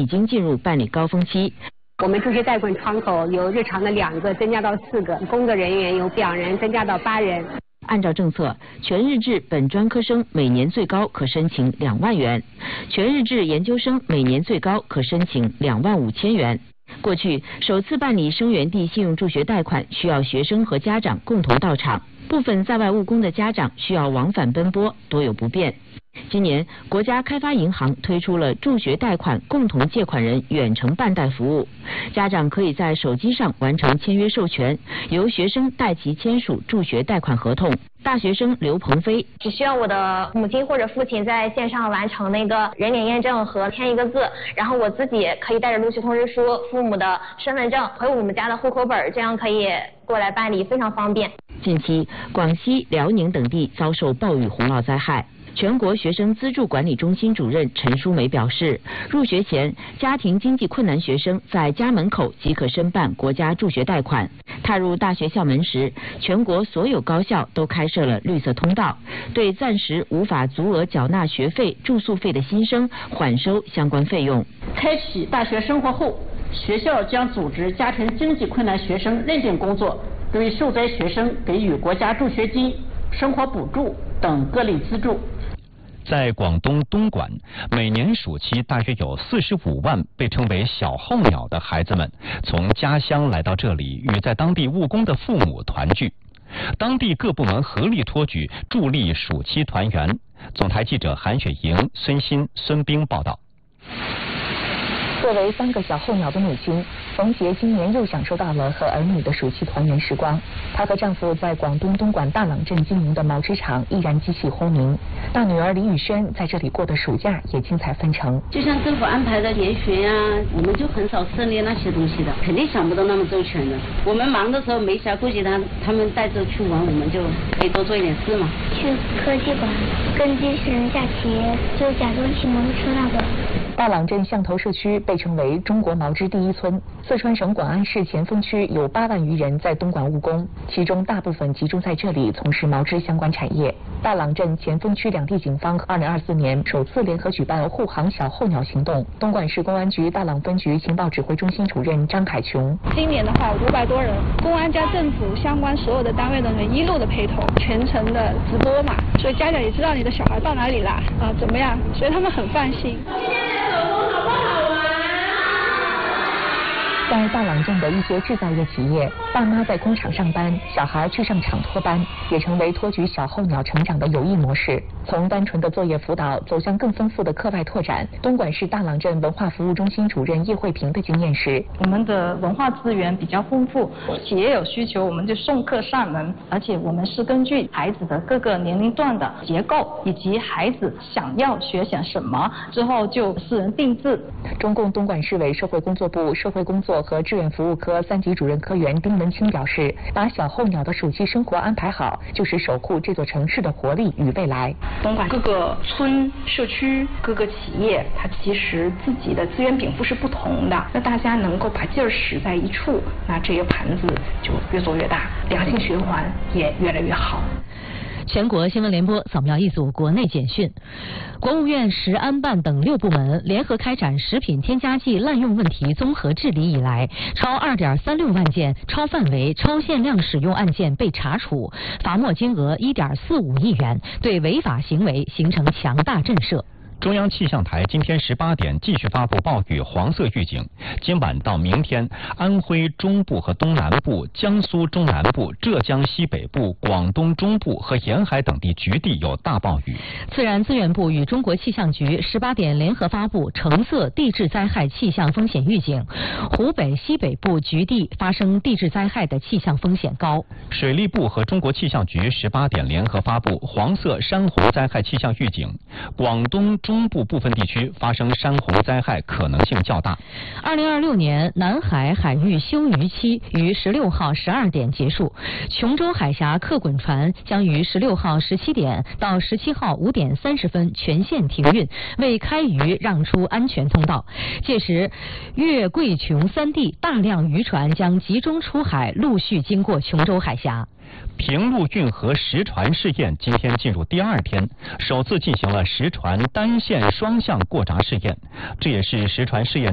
已经进入办理高峰期。 我们助学贷款窗口由日常的2个增加到4个，工作人员由2人增加到8人。 按照政策，全日制本专科生每年最高可申请2万元，全日制研究生每年最高可申请2万5千元。过去首次办理生源地信用助学贷款需要学生和家长共同到场，部分在外务工的家长需要往返奔波，多有不便。今年，国家开发银行推出了助学贷款共同借款人远程办贷服务，家长可以在手机上完成签约授权，由学生代其签署助学贷款合同。大学生刘鹏飞只需要我的母亲或者父亲在线上完成那个人脸验证和填一个字，然后我自己可以带着录取通知书、父母的身份证和我们家的户口本，这样可以过来办理，非常方便。 近期，广西、辽宁等地遭受暴雨洪涝灾害。全国学生资助管理中心主任陈淑梅表示，入学前，家庭经济困难学生在家门口即可申办国家助学贷款。踏入大学校门时，全国所有高校都开设了绿色通道，对暂时无法足额缴纳学费、住宿费的新生缓收相关费用。 开启大学生活后，学校将组织家庭经济困难学生认定工作，对受灾学生给予国家助学金、生活补助等各类资助。 在广东东莞，每年暑期大约有45万被称为小候鸟的孩子们从家乡来到这里，与在当地务工的父母团聚。当地各部门合力托举，助力暑期团圆。总台记者韩雪莹、孙鑫、孙冰报道。 作为3个小候鸟的母亲，冯杰今年又享受到了和儿女的暑期团圆时光。她和丈夫在广东东莞大朗镇经营的毛织厂依然机器轰鸣，大女儿李宇轩在这里过的暑假也精彩纷呈。 就像政府安排的研学啊，我们就很少涉猎那些东西的，肯定想不到那么周全的。我们忙的时候没暇顾及他们带着去玩，我们就可以多做一点事嘛。 去科技馆跟机器人下棋，就假装骑摩托车那个。 大朗镇象头社区被称为中国毛织第1村。四川省广安市前锋区有8万余人在东莞务工，其中大部分集中在这里从事毛织相关产业。大朗镇前锋区2地警方2024年首次联合举办护航小候鸟行动。东莞市公安局大朗分局情报指挥中心主任张海琼： 今年的话500多人，公安加政府相关所有的单位的人一路的陪同，全程的直播嘛，所以家长也知道你的小孩到哪里啦，怎么样，所以他们很放心。 在大朗镇的一些制造业企业，爸妈在工厂上班，小孩去上厂托班，也成为托举小候鸟成长的有益模式。从单纯的作业辅导走向更丰富的课外拓展，东莞市大朗镇文化服务中心主任叶慧萍的经验是： 我们的文化资源比较丰富，企业有需求我们就送客上门，而且我们是根据孩子的各个年龄段的结构以及孩子想要学些什么，之后就私人定制。 中共东莞市委社会工作部社会工作和志愿服务科3级主任科员丁文清表示，把小候鸟的暑期生活安排好，就是守护这座城市的活力与未来。 东莞各个村、社区、各个企业，它其实自己的资源禀赋是不同的，那大家能够把劲儿使在一处，那这个盘子就越做越大，良性循环也越来越好。 全国新闻联播扫描一组国内简讯。国务院食安办等6部门联合开展食品添加剂滥用问题综合治理以来，超2.36万件超范围、超限量使用案件被查处，罚没金额1.45亿元，对违法行为形成强大震慑。 中央气象台今天18点继续发布暴雨黄色预警，今晚到明天，安徽中部和东南部、江苏中南部、浙江西北部、广东中部和沿海等地局地有大暴雨。 自然资源部与中国气象局18点联合发布橙色地质灾害气象风险预警，湖北西北部局地发生地质灾害的气象风险高。 水利部和中国气象局18点联合发布黄色山洪灾害气象预警，广东中部部分地区发生山洪灾害可能性较大。 2026年南海海域休渔期于16号12点结束，琼州海峡客滚船将于16号17点到17号5点30分全线停运，为开渔让出安全通道。届时，粤贵琼3地大量渔船将集中出海，陆续经过琼州海峡。 平陆运河实船试验今天进入第2天，首次进行了实船单线双向过闸试验，这也是实船试验